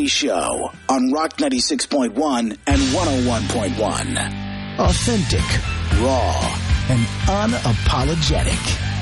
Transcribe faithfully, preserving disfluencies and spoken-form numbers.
Show on Rock ninety-six point one and one oh one point one. Authentic, raw, and unapologetic.